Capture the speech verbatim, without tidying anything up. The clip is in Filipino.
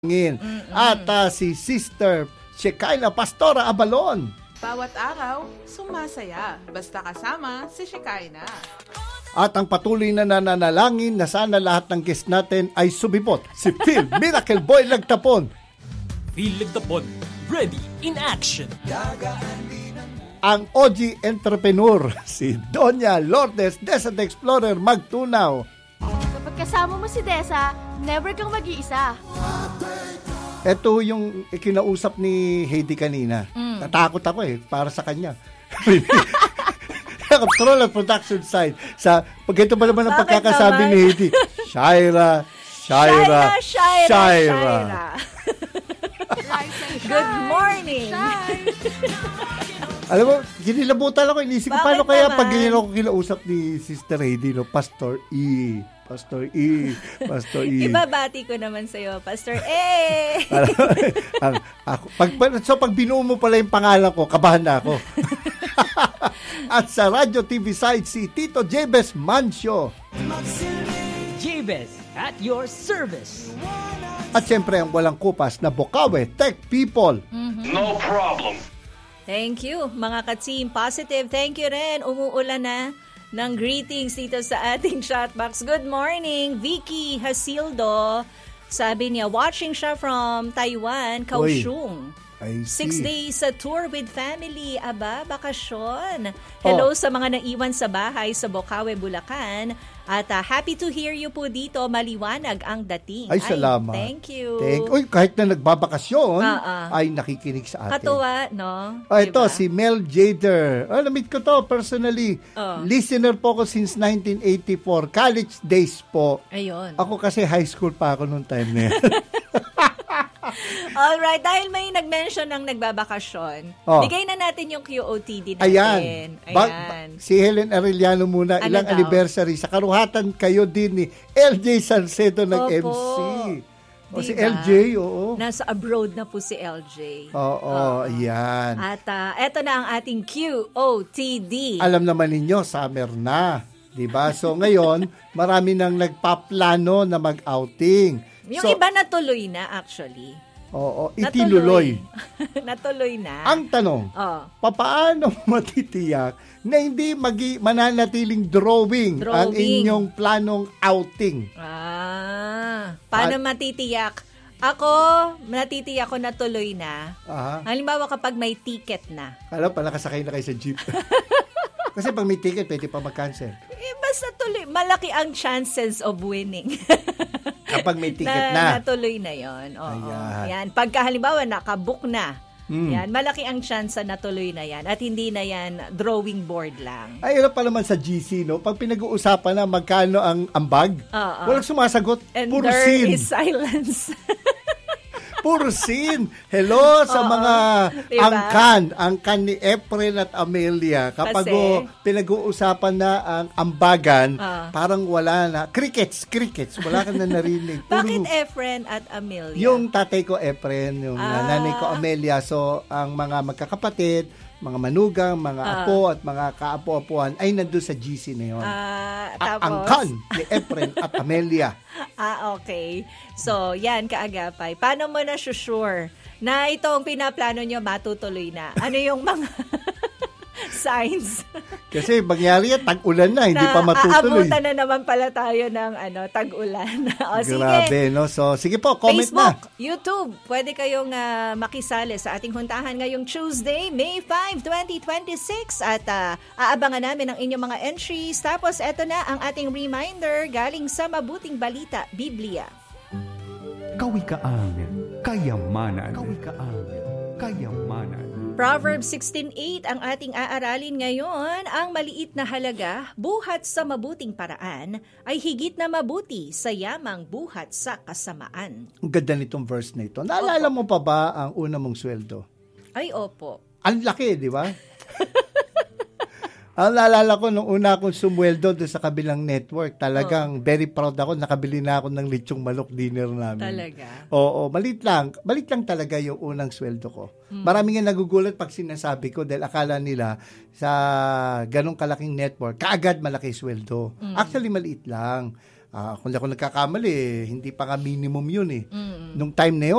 At uh, si Sister Shekinah Pastora Abalon. Bawat araw, sumasaya. Basta kasama si Shekinah. At ang patuloy na nananalangin na sana lahat ng guest natin ay sumipot. Si Phil Miracle Boy Lagtapon. Phil Lagtapon, ready in action. Ang O G entrepreneur, si Doña Lourdes Desa the Explorer Magtunaw. Kapag kasama mo si Desa, never kang mag-iisa. Ito yung kinausap ni Heidi kanina. Mm. Natakot ako eh, para sa kanya. Control at production side. Sa, pag ito ba naman ang pagkakasabi ni Heidi? Shaira, Shaira, Shaira, Shaira. Good morning. Alam mo, ginilabutan ako. Inisip ko, Bakit paano kaya naman? pag ganyan ako kinausap ni Sister Heidi, no? Pastor E. Pastor E. Pastor E. Ibabati ko naman sa'yo, Pastor E. ang, ako, pag, so, pag binuo mo pala yung pangalan ko, kabahan na ako. At sa Radyo T V side, si Tito Jebes Mancio. Jebes at your service. At syempre, ang walang kupas na Bokawe Tech People. Mm-hmm. No problem. Thank you, mga ka-team positive. Thank you rin. Umuulan na ng greetings dito sa ating chatbox. Good morning, Vicky Hasildo. Sabi niya, watching siya from Taiwan, Kaohsiung. I see. Six days sa tour with family. Aba, bakasyon. Hello Oh. sa mga naiwan sa bahay sa Bocaue, Bulacan. At uh, happy to hear you po dito. Maliwanag ang dating. Ay, salamat. Thank you. Thank, uy, kahit na nagbabakasyon, Uh-uh. ay nakikinig sa atin. Katuwa, no? Oh, ito, Diba? si Mel Jader. Oh, na-meet ko to personally. Oh. Listener po ko since nineteen eighty-four. College days po. Ayun. Ako kasi high school pa ako noong time na yan. Alright, dahil may nag-mention ng nagbabakasyon, Oh. bigay na natin yung Q O T D natin. Ayan. Ayan. Ba- ba- si Helen Arellano muna, Ano ilang daw? anniversary. Sa karuhatan kayo din ni L J Salcedo nag-M C. O si Diba? L J, oo. Nasa abroad na po si L J. Oo, ayan. At uh, eto na ang ating Q O T D. Alam naman ninyo, summer na. Diba? So ngayon, marami nang nagpaplano na mag-outing. Yung so, iba natuloy na actually. Oo, itinuloy. Natuloy na. Ang tanong, Oh. papaano matitiyak na hindi magi mananatiling drawing, ang Drawing. inyong planong outing? Ah, paano At- matitiyak? Ako, natitiyak ko na tuloy na. Aha. Halimbawa kapag may ticket na. Alam pala, kasakay na kayo sa jeep. Kasi pag may ticket, pwede pa mag-cancel. Eh, basta tuloy. Malaki ang chances of winning. Kapag may ticket na, na. Natuloy na yon. Oo. Ayan. Yan. Pagka halimbawa, nakabook na. Mm. Yan. Malaki ang chance na natuloy na yan. At hindi na yan drawing board lang. Ay, ano pa naman sa G C, no? Pag pinag-uusapan na magkano ang ambag, Oo. walang sumasagot. And Puro there scene. is silence. Puro scene. Hello sa Oo. mga Diba? angkan, angkan ni Efren at Amelia. Kapag Kasi? oh, pinag-uusapan na ang ambagan, Ah. parang wala na. Crickets, crickets. Wala ka na narinig. Puro- Bakit Efren at Amelia? Yung tatay ko Efren, yung Ah. nanay ko Amelia. So, ang mga magkakapatid, mga manugang, mga Ah. apo at mga kaapo-apuan ay nandun sa G C na yun. Ah, A- tapos? angkan ni Efren at Amelia. Ah, okay. So, yan, kaagapay. Paano mo na sure na itong pinaplano nyo matutuloy na? Ano yung mga signs? Kasi mangyari yan, tag-ulan na, hindi na pa matutuloy. aabutan na naman pala tayo ng ano, tag-ulan. O, sige. Grabe, no? So, sige po, comment Facebook, na. YouTube, pwede kayong ah, makisali sa ating huntahan ngayong Tuesday, May fifth, twenty twenty-six at ah, aabangan namin ang inyong mga entries. Tapos eto na ang ating reminder galing sa Mabuting Balita, Biblia. Kawikaan, kayamanan. Kawikaan, kayamanan. Proverbs sixteen eight ang ating aaralin ngayon. Ang maliit na halaga, buhat sa mabuting paraan, ay higit na mabuti sa yamang buhat sa kasamaan. Ang ganda nitong verse na ito. Naalala mo pa ba ang una mong sweldo? Ay, opo. Ang laki, di ba? Ang naalala ko, nung una akong sumweldo doon sa kabilang network, talagang very proud ako, nakabili na ako ng lechong manok dinner namin. Talaga? Oo, malit lang. Malit lang talaga yung unang sweldo ko. Hmm. Maraming nga nagugulat pag sinasabi ko dahil akala nila sa ganong kalaking network, kaagad malaki sweldo. Hmm. Actually, maliit lang. Ah, kung ako nagkakamali, eh, hindi pa nga minimum yun eh. Nung time na yun,